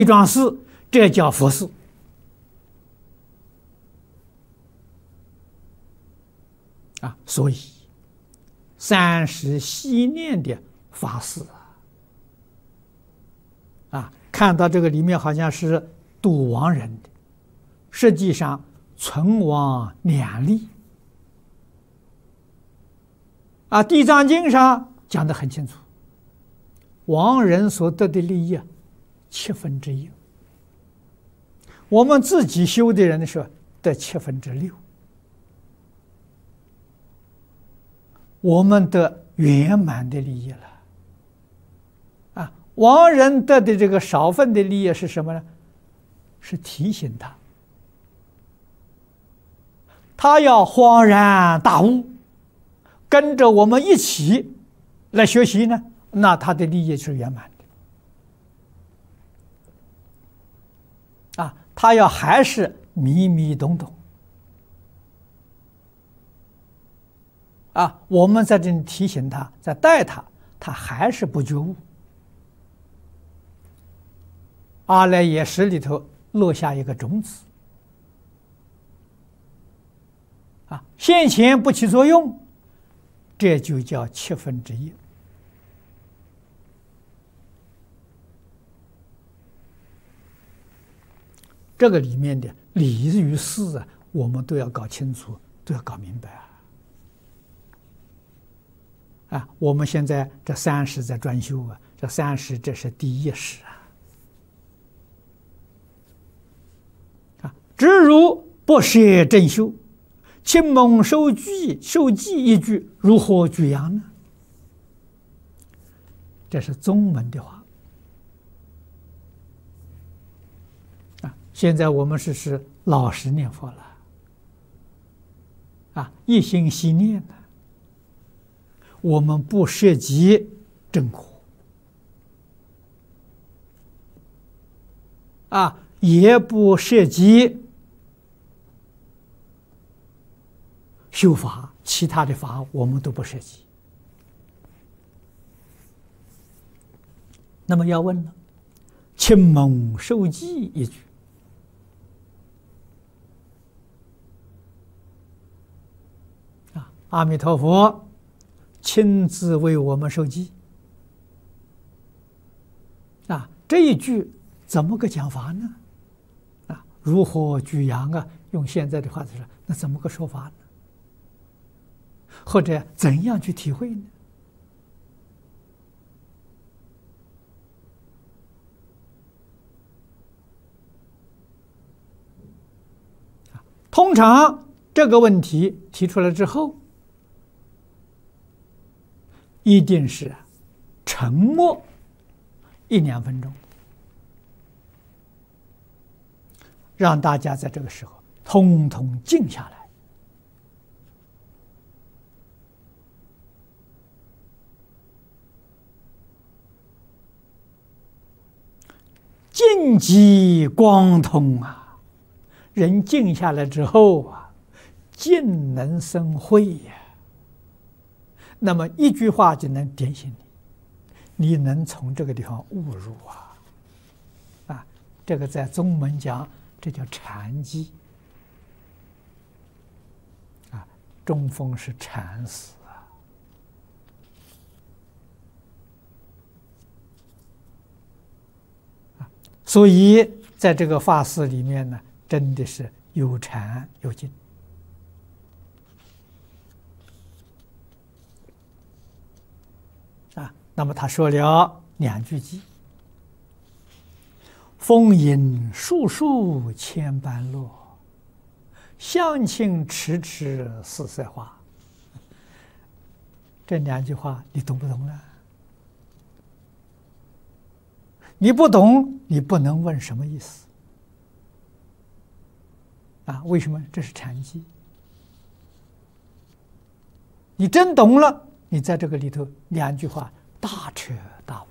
桩事，这叫佛事啊。所以30系念的法事啊，看到这个里面好像是度亡人的，实际上存亡两利啊。《地藏经》上讲得很清楚，亡人所得的利益1/7，我们自己修的人的时候得6/7，我们得圆满的利益了啊。亡人得的这个少分的利益是什么呢？是提醒他要恍然大悟，跟着我们一起来学习呢，那他的利益是圆满的啊。他要还是迷迷懂懂啊，我们在这里提醒他，在带他，他还是不觉悟。阿赖耶识里头落下一个种子啊，现前不起作用，这就叫1/7。这个里面的理与事啊，我们都要搞清楚，都要搞明白啊！我们现在这30在专修啊，这30这是第一识啊！只如不舍正修，亲蒙受记一句，如何举扬呢？这是宗门的话啊！现在我们是老实念佛了啊，一心悉念的。我们不涉及正果啊，也不涉及修法，其他的法我们都不涉及。那么要问了，亲蒙受记一句啊，阿弥陀佛亲自为我们受记啊，这一句怎么个讲法呢？啊，如何举扬啊？用现在的话说，那怎么个说法呢？或者怎样去体会呢？通常这个问题提出来之后，一定是沉默1-2分钟，让大家在这个时候通通静下来，静极光通啊！人静下来之后啊，静能生慧呀。那么一句话就能点醒你，你能从这个地方悟入啊！这个在宗门讲，这叫禅机啊。中峰是禅师啊，所以在这个法事里面呢，真的是有禅有静。那么他说了2句偈：风影树树千般落，相亲迟迟似色花。这2句话你懂不懂呢？你不懂，你不能问什么意思啊？为什么？这是禅机。你真懂了，你在这个里头2句话大彻大悟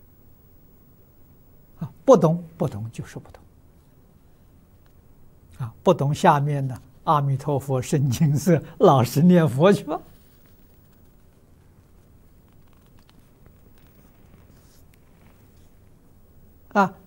啊！不懂就是不懂啊！不懂下面呢，阿弥陀佛深青色，老实念佛去吧。啊，